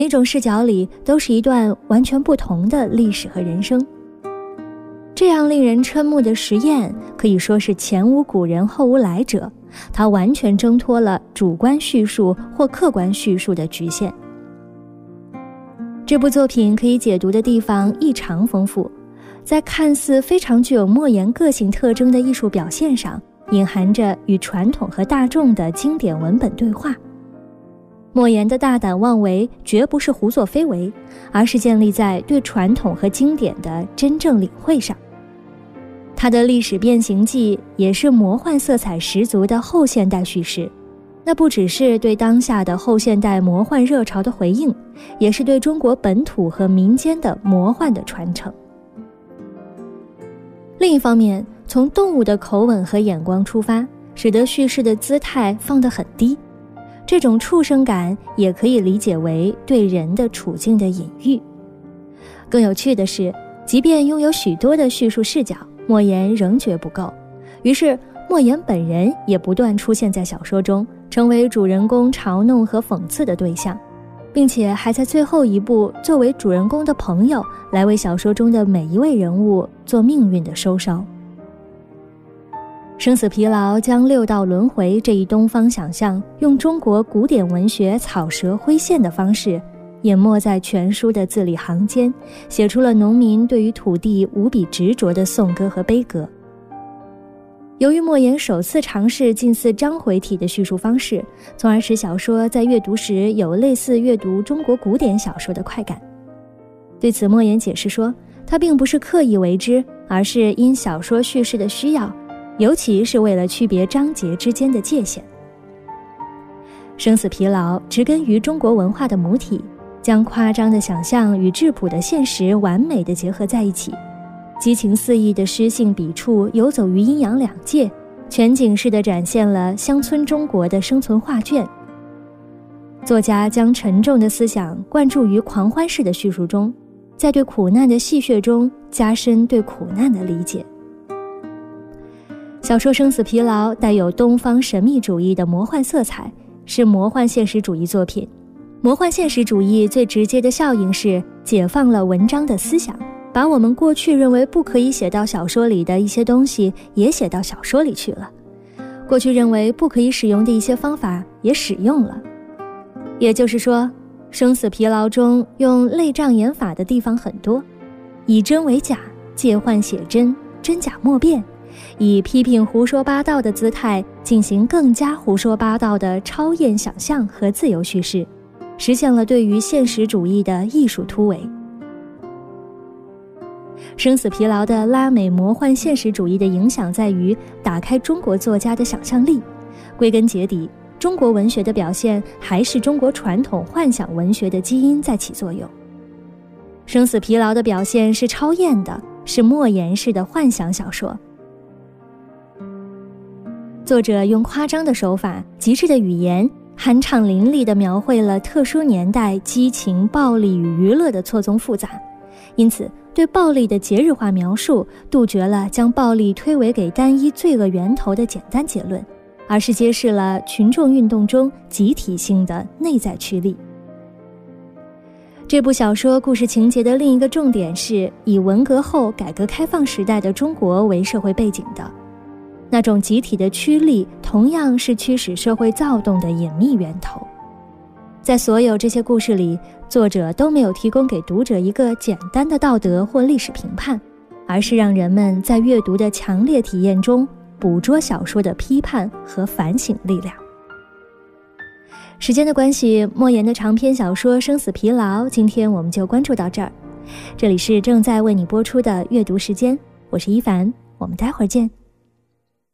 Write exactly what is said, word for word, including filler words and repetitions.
每种视角里都是一段完全不同的历史和人生。这样令人瞠目的实验可以说是前无古人后无来者，它完全挣脱了主观叙述或客观叙述的局限。这部作品可以解读的地方异常丰富，在看似非常具有莫言个性特征的艺术表现上，隐含着与传统和大众的经典文本对话。莫言的大胆妄为绝不是胡作非为，而是建立在对传统和经典的真正领会上。他的历史变形记也是魔幻色彩十足的后现代叙事，那不只是对当下的后现代魔幻热潮的回应，也是对中国本土和民间的魔幻的传承。另一方面，从动物的口吻和眼光出发，使得叙事的姿态放得很低，这种畜生感也可以理解为对人的处境的隐喻。更有趣的是，即便拥有许多的叙述视角，莫言仍觉不够，于是莫言本人也不断出现在小说中，成为主人公嘲弄和讽刺的对象，并且还在最后一部作为主人公的朋友来为小说中的每一位人物做命运的收梢。生死疲劳将六道轮回这一东方想象用中国古典文学草蛇灰线的方式淹没在全书的字里行间，写出了农民对于土地无比执着的颂歌和悲歌。由于莫言首次尝试近似章回体的叙述方式，从而使小说在阅读时有类似阅读中国古典小说的快感。对此，莫言解释说，他并不是刻意为之，而是因小说叙事的需要，尤其是为了区别章节之间的界限。生死疲劳植根于中国文化的母体，将夸张的想象与质朴的现实完美地结合在一起，激情四溢的诗性笔触游走于阴阳两界，全景式地展现了乡村中国的生存画卷。作家将沉重的思想灌注于狂欢式的叙述中，在对苦难的戏谑中加深对苦难的理解。小说《生死疲劳》带有东方神秘主义的魔幻色彩，是魔幻现实主义作品。魔幻现实主义最直接的效应是解放了文章的思想，把我们过去认为不可以写到小说里的一些东西也写到小说里去了，过去认为不可以使用的一些方法也使用了。也就是说，生死疲劳中用类障眼法的地方很多，以真为假，借幻写真，真假莫辨，以批评胡说八道的姿态进行更加胡说八道的超验想象和自由叙事，实现了对于现实主义的艺术突围。生死疲劳的拉美魔幻现实主义的影响在于打开中国作家的想象力，归根结底，中国文学的表现还是中国传统幻想文学的基因在起作用。生死疲劳的表现是超验的，是莫言式的幻想小说。作者用夸张的手法、极致的语言，酣畅淋漓地描绘了特殊年代激情、暴力与娱乐的错综复杂，因此对暴力的节日化描述杜绝了将暴力推诿给单一罪恶源头的简单结论，而是揭示了群众运动中集体性的内在驱力。这部小说故事情节的另一个重点是以文革后改革开放时代的中国为社会背景的，那种集体的驱力同样是驱使社会躁动的隐秘源头。在所有这些故事里，作者都没有提供给读者一个简单的道德或历史评判，而是让人们在阅读的强烈体验中捕捉小说的批判和反省力量。时间的关系，莫言的长篇小说《生死疲劳》今天我们就关注到这儿。这里是正在为你播出的阅读时间，我是一凡，我们待会儿见。